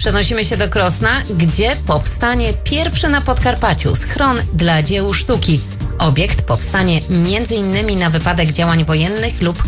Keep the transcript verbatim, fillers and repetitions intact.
Przenosimy się do Krosna, gdzie powstanie pierwszy na Podkarpaciu schron dla dzieł sztuki. Obiekt powstanie między innymi na wypadek działań wojennych lub